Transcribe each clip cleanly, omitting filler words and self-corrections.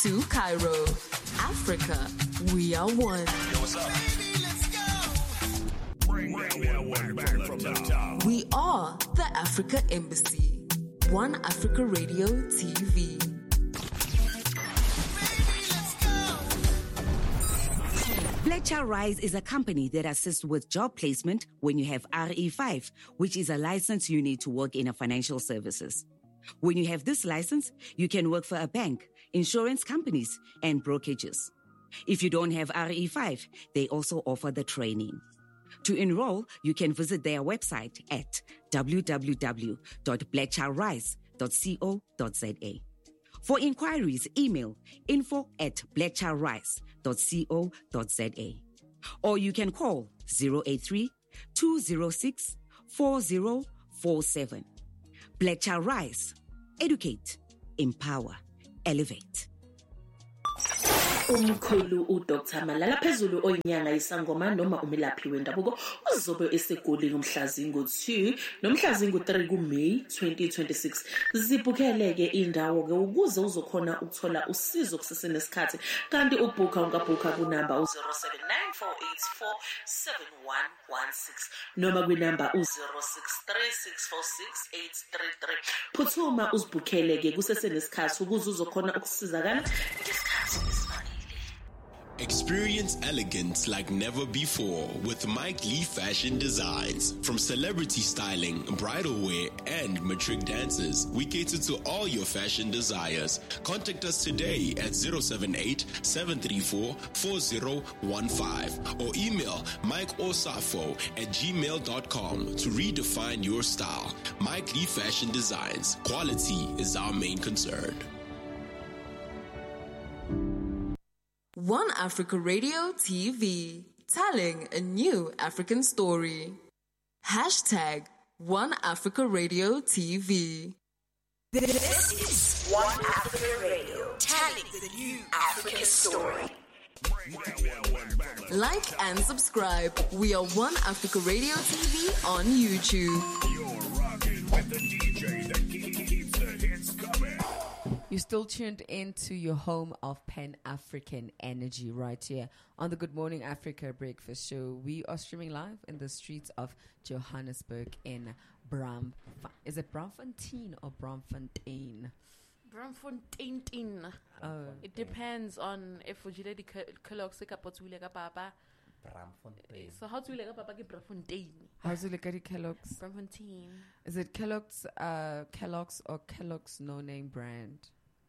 to Cairo. Africa, we are one. Yo, what's up? Baby, let's go. Bring that one back from the top. We are the Africa Embassy. One Africa Radio TV. Fletcher Rise is a company that assists with job placement when you have RE5, which is a license you need to work in a financial services. When you have this license, you can work for a bank, insurance companies, and brokerages. If you don't have RE5, they also offer the training. To enroll, you can visit their website at www.bletcherrise.co.za. For inquiries, email info@bletcherrise.co.za. Or you can call 083-206-4047. Bletcher Rise. Educate, empower, elevate. Umkhulu uDr Malala Phezulu onyanga isangoma noma umilaphi wendabuko uzobe esegoli ngomhla zingo-2 nomhla zingo-3 kuMeyi 2026. Zibhukeleke indawo ke ukuze uzokhona ukuthola usizo kusesenesikhathi kanti ubhuka ungabhuka kunamba u-0794847116 noma kwinamba u-0636468833. Phuthuma uzibhukeleke kusesenesikhathi ukuze uzokhona ukusizakala ngesikhathi esifanele. Experience elegance like never before with Mike Lee Fashion Designs. From celebrity styling, bridal wear, and matric dances, we cater to all your fashion desires. Contact us today at 078-734-4015 or email mikeosafo@gmail.com to redefine your style. Mike Lee Fashion Designs. Quality is our main concern. One Africa Radio TV, telling a new African story. Hashtag One Africa Radio TV. This is One Africa Radio, telling the new African story. Like and subscribe. We are One Africa Radio TV on YouTube. You're rocking with the DJ that keeps the hits coming. You're still tuned into your home of Pan-African energy right here on the Good Morning Africa Breakfast Show. We are streaming live in the streets of Johannesburg in Is it Braamfontein or Braamfontein? Braamfontein. Oh. It depends on if ujile di Kellogg's ka potule ka papa. Braamfontein. So how to like papa ke Braamfontein? How's it like at Kellogg's? Braamfontein. Is it Kellogg's or Kellogg's no-name brand?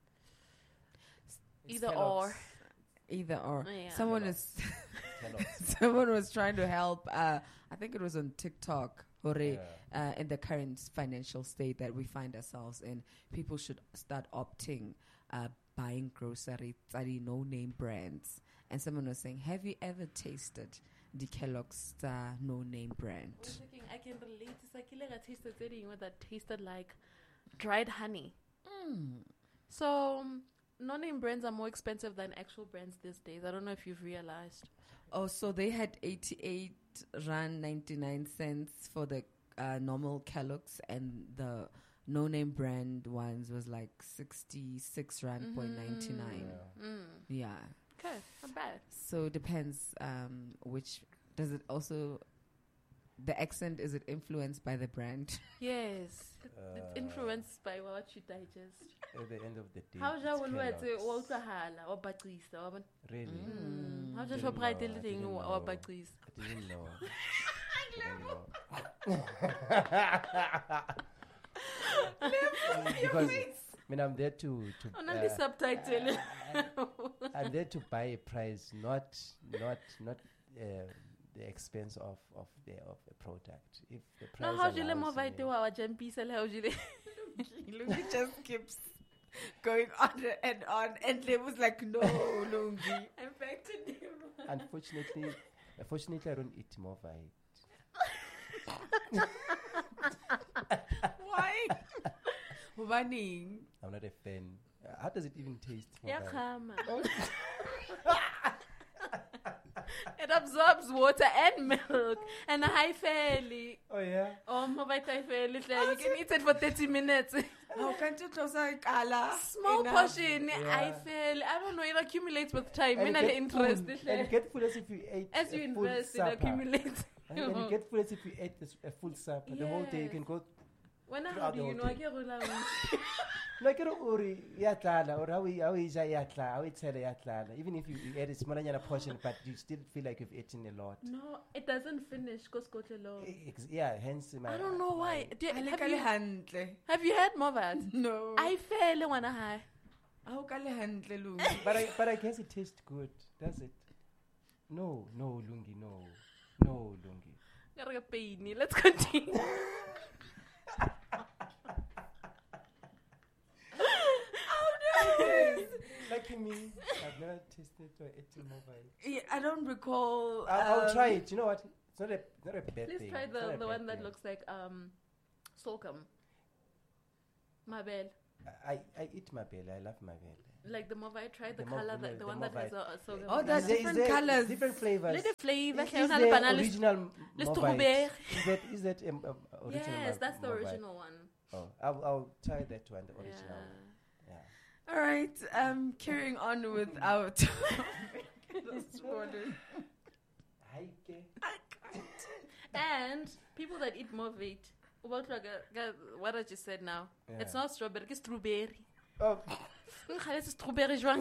Either or. Yeah. Someone was trying to help. I think it was on TikTok. In the current financial state that we find ourselves in, people should start opting buying groceries at no-name brands. And someone was saying, have you ever tasted the Kellogg's no-name brand? I can relate. It's like I tasted something that tasted like dried honey. So no-name brands are more expensive than actual brands these days. I don't know if you've realized. Oh, so they had 88 rand 99 cents for the normal Kellogg's, and the no-name brand ones was like 66 rand point 99. Yeah. Okay, not bad. So it depends which. Does it also, the accent, is it influenced by the brand? Yes. It's influenced by what you digest. At the end of the day, How it's shall we Kellogg's. Really? How Didn't shall know, we I didn't know. I didn't know. Because I'm there to Only subtitle. I'm there to buy a price, not the expense of a product. If the price No, how do you allows me- Lungi just keeps going on and on, and they was like, no, Lungi. I'm back to them. Unfortunately, I don't eat Movite. Why? Running. I'm not a fan. How does it even taste? Yeah, Movite? come. It absorbs water and milk and high fairly. Oh yeah. Oh, Movite high fairly. You can eat it for 30 minutes. How can't you toss a color? Small portion, I feel. I don't know. It accumulates with time. And When you I get interest, full- and you get full as if you ate as you a full invest, it supper. accumulates. And you get full as if you ate a full supper. The whole day you can go. When I throughout have the you know, whole I day. get rula. Like uri yatlala or how we say yatla, how it's yatlala. Even if you ate a small portion, but you still feel like you've eaten a lot. No, it doesn't finish because go to low. Yeah, hence my. I don't know why. Handle. Have you had Movat? No. I feel when I high. How can I handle Lungi? But I guess it tastes good, does it? No, Lungi, no, Lungi. Gotta get paid. Let's continue. Lucky me, I've never tasted or eaten mobile. Yeah, I don't recall. I'll try it. You know what? It's not a bad Please thing. try It's not a the one bad that thing. looks like sorghum. Mabel. I eat mabele. I love mabele. Like the Movite, try the The color, Movite, the one that has a sorghum. Oh, there's different colors. Different flavors. Little flavor. Is the original le Movite? strawberry. Is that original? Yes, that's the Movite? original one. Oh, I'll try that one, the original one. Yeah. All right, carrying on with our topic this morning. And people that eat Movite, what I just said now, it's not strawberry, it's strawberry. Oh. It's strawberry jwang.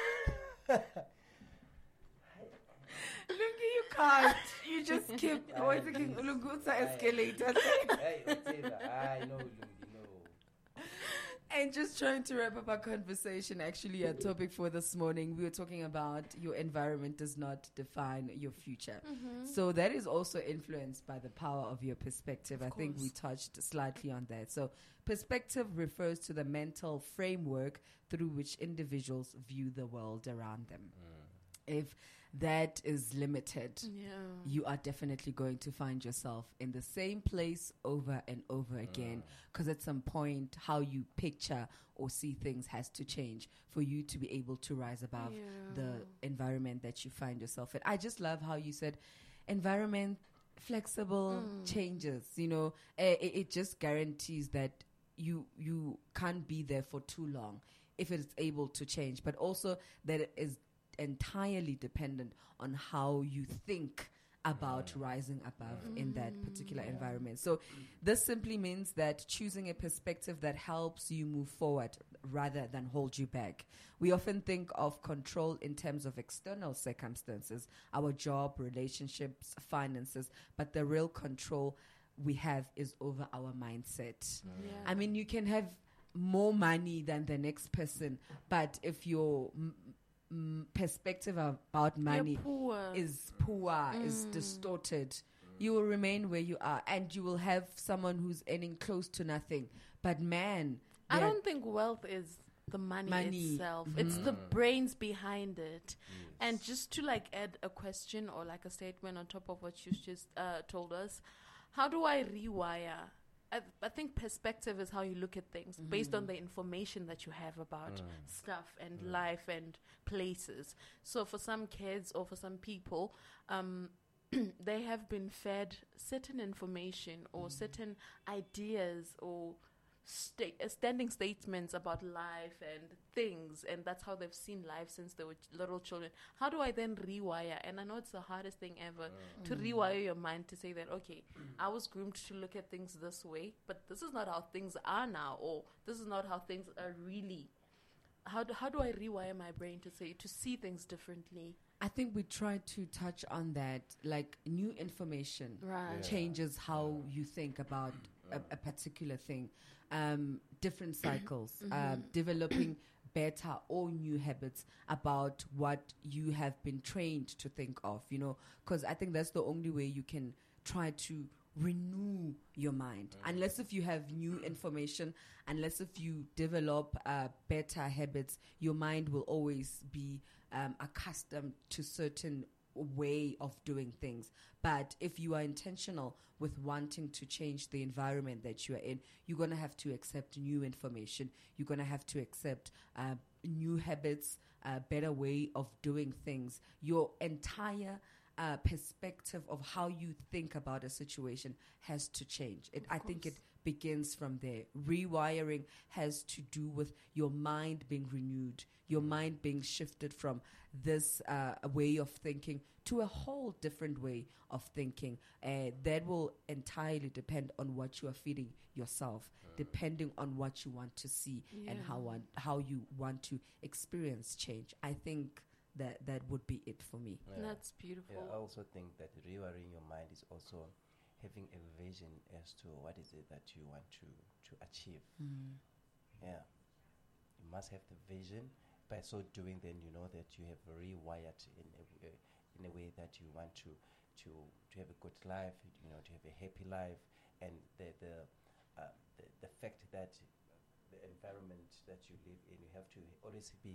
Lungi, you can't. You just keep thinking Lungusa escalator. Hey, whatever. I know, Lungi, no. And just trying to wrap up our conversation, actually, our topic for this morning, we were talking about your environment does not define your future. So that is also influenced by the power of your perspective. I think we touched slightly on that. So perspective refers to the mental framework through which individuals view the world around them. If that is limited, you are definitely going to find yourself in the same place over and over again, because at some point how you picture or see things has to change for you to be able to rise above the environment that you find yourself in. I just love how you said environment flexible changes, you know. It just guarantees that you can't be there for too long if it's able to change, but also that it is entirely dependent on how you think about rising above in that particular environment. So this simply means that choosing a perspective that helps you move forward rather than hold you back. We often think of control in terms of external circumstances, our job, relationships, finances, but the real control we have is over our mindset. I mean, you can have more money than the next person, but if your perspective about money is poor, is distorted, you will remain where you are, and you will have someone who's earning close to nothing. But man, I don't think wealth is the money itself. It's the brains behind it. And just to like add a question or like a statement on top of what you just told us, how do I rewire? I think perspective is how you look at things based on the information that you have about stuff and life and places. So for some kids or for some people, they have been fed certain information or certain ideas or standing statements about life and things, and that's how they've seen life since they were little children. How do I then rewire? And I know it's the hardest thing ever to rewire your mind to say that, okay, I was groomed to look at things this way, but this is not how things are now, or this is not how things are really. How do I rewire my brain to see things differently? I think we try to touch on that, like new information changes how you think about a particular thing. Different cycles, developing better or new habits about what you have been trained to think of, you know, because I think that's the only way you can try to renew your mind. Unless if you have new information, unless if you develop better habits, your mind will always be accustomed to certain way of doing things. But if you are intentional with wanting to change the environment that you are in, you're going to have to accept new information. You're going to have to accept new habits, a better way of doing things. Your entire perspective of how you think about a situation has to change. I think it begins from there. Rewiring has to do with your mind being renewed, your mind being shifted from this way of thinking to a whole different way of thinking. That will entirely depend on what you are feeding yourself, depending on what you want to see and how you want to experience change. I think that would be it for me. That's beautiful. Yeah, I also think that rewiring your mind is also having a vision as to what is it that you want to achieve. Yeah, you must have the vision. By so doing, then you know that you have rewired in a way that you want to have a good life, you know, to have a happy life, and the fact that the environment that you live in, you have to always be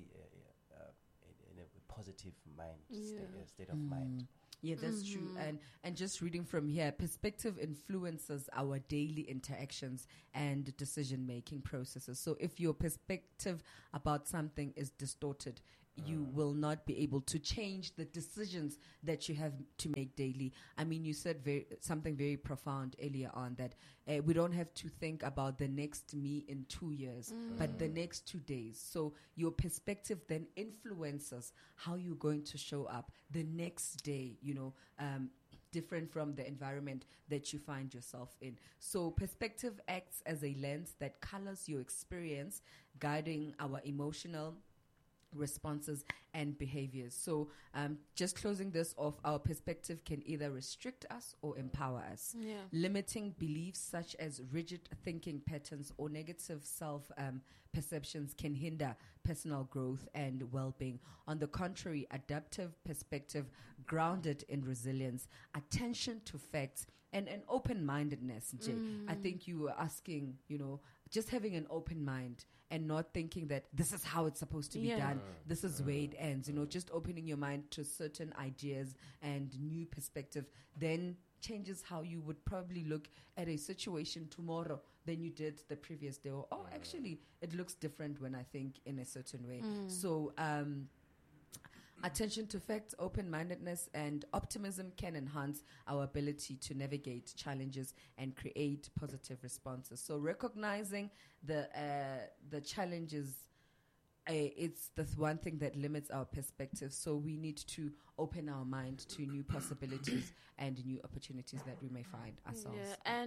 in a positive mind state of mind. Yeah, that's true. And just reading from here, perspective influences our daily interactions and decision-making processes. So if your perspective about something is distorted, you will not be able to change the decisions that you have to make daily. I mean, you said something very profound earlier on, that we don't have to think about the next me in 2 years, but the next 2 days. So your perspective then influences how you're going to show up the next day, you know, different from the environment that you find yourself in. So perspective acts as a lens that colors your experience, guiding our emotional responses and behaviors. So just closing this off, our perspective can either restrict us or empower us. Limiting beliefs such as rigid thinking patterns or negative self perceptions can hinder personal growth and well-being. On the contrary, adaptive perspective grounded in resilience, attention to facts, and an open-mindedness, Jay. I think you were asking, you know, just having an open mind and not thinking that this is how it's supposed to be done, this is where it ends, you know, just opening your mind to certain ideas and new perspective then changes how you would probably look at a situation tomorrow than you did the previous day. Or, actually, it looks different when I think in a certain way. So, attention to facts, open-mindedness, and optimism can enhance our ability to navigate challenges and create positive responses. So recognizing the challenges, it's the one thing that limits our perspective. So we need to open our mind to new possibilities and new opportunities that we may find ourselves. Yeah,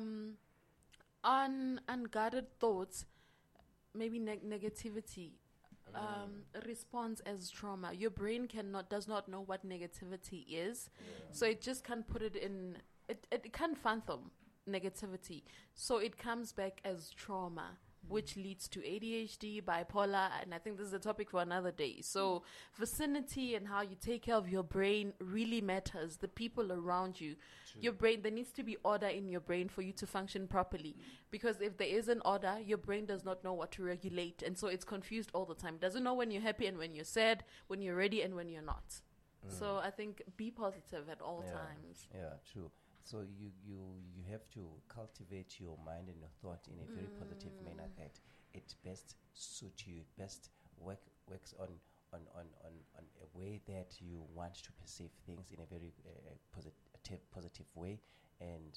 and unguarded thoughts, maybe negativity, responds as trauma. Your brain does not know what negativity is, so it just can't put it in. It can't fathom negativity, so it comes back as trauma, which leads to ADHD, bipolar, and I think this is a topic for another day. So vicinity and how you take care of your brain really matters. The people around you, your brain, there needs to be order in your brain for you to function properly. Because if there isn't order, your brain does not know what to regulate, and so it's confused all the time. It doesn't know when you're happy and when you're sad, when you're ready and when you're not. So I think be positive at all times. Yeah, true. So you have to cultivate your mind and your thought in a very positive manner that it best suits you, it best works on a way that you want to perceive things in a very positive way, and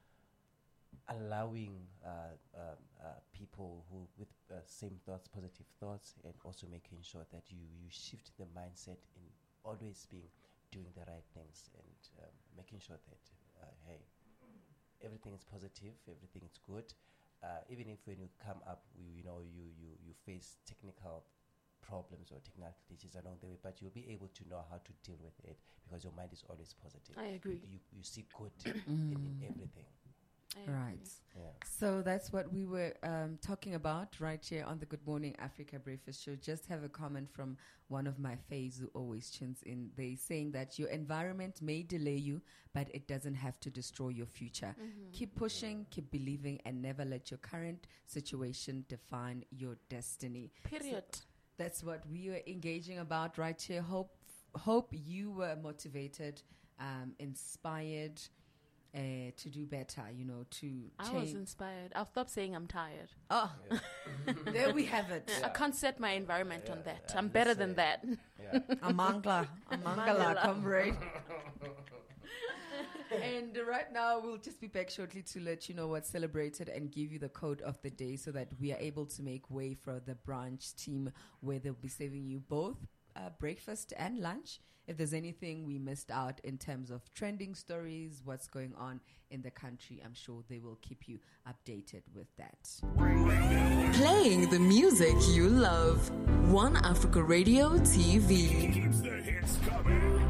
allowing people who with same thoughts, positive thoughts, and also making sure that you shift the mindset in always doing the right things, and making sure that hey, everything is positive, everything is good. Even if when you come up, you face technical problems or technical glitches along the way, but you'll be able to know how to deal with it because your mind is always positive. I agree. You see good in everything. Right. Yeah. So that's what we were talking about right here on the Good Morning Africa Breakfast Show. Just have a comment from one of my faves who always tunes in. They're saying that your environment may delay you, but it doesn't have to destroy your future. Keep pushing, keep believing, and never let your current situation define your destiny. Period. So that's what we were engaging about right here. Hope you were motivated, inspired, to do better, to change. I was inspired. I'll stop saying I'm tired. Oh, there we have it. I can't set my environment on that. I'm better than that. Amangla, comrade. And right now, we'll just be back shortly to let you know what's celebrated and give you the code of the day so that we are able to make way for the brunch team where they'll be serving you both breakfast and lunch. If there's anything we missed out in terms of trending stories, what's going on in the country, I'm sure they will keep you updated with that. Playing the music you love. One Africa Radio TV. Keeps the hits coming.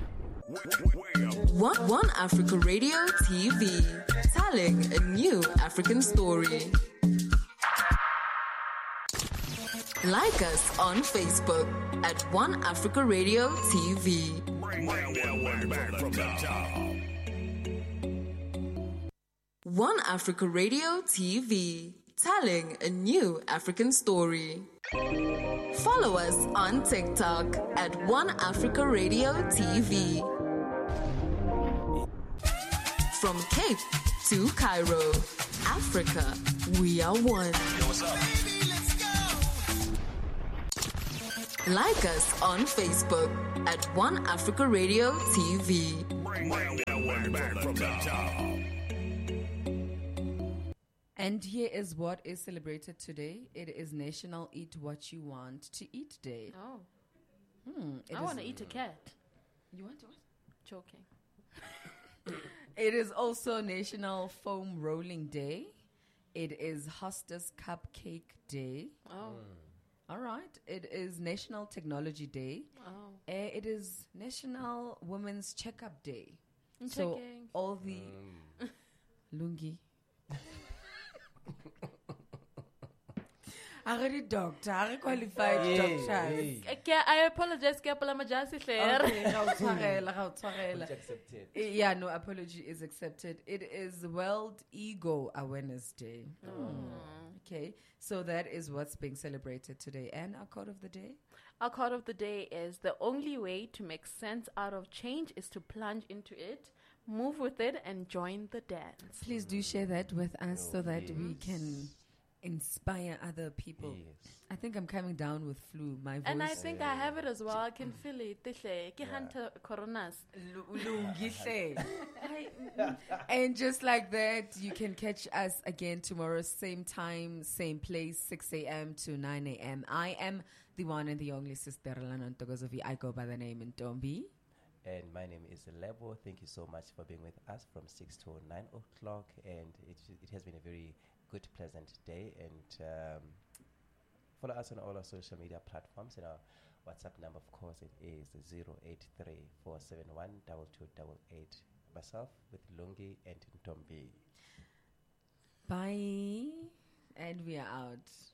One Africa Radio TV. Telling a new African story. Like us on Facebook at One Africa Radio TV. Bring that one back from the top. One Africa Radio TV. Telling a new African story. Follow us on TikTok at One Africa Radio TV. From Cape to Cairo, Africa, we are one. Like us on Facebook at One Africa Radio TV. Bring that one back from the top. And here is what is celebrated today. It is National Eat What You Want to Eat Day. Oh. It I is- want to eat a cat. You want to what? Joking. It is also National Foam Rolling Day. It is Hostess Cupcake Day. Oh. All right. It is National Technology Day. Oh. It is National Women's Checkup Day. I'm So checking. all the lungi. I already doctor. I qualified doctors. Okay, I apologize. Ke apologize hle. Okay, ga o tshwarela, ga o tshwarela. Accepted. Yeah, no apology is accepted. It is World Ego Awareness Day. Okay, so that is what's being celebrated today. And our quote of the day? Our quote of the day is: the only way to make sense out of change is to plunge into it, move with it, and join the dance. Please do share that with us so that we can inspire other people. Yes. I think I'm coming down with flu. My voice. And I think I have it as well. I can feel it. Hle. Ke hunter coronas. And just like that, you can catch us again tomorrow, same time, same place, 6 a.m. to 9 a.m. I am the one and the only Sister Lana Ntokozovi. I go by the name Ntombi. And my name is Lebo. Thank you so much for being with us from 6 to 9 o'clock. And it has been a very good, pleasant day. And follow us on all our social media platforms. And our WhatsApp number, of course, it is 083-471-2288. Myself with Lungi and Ntombi. Bye. And we are out.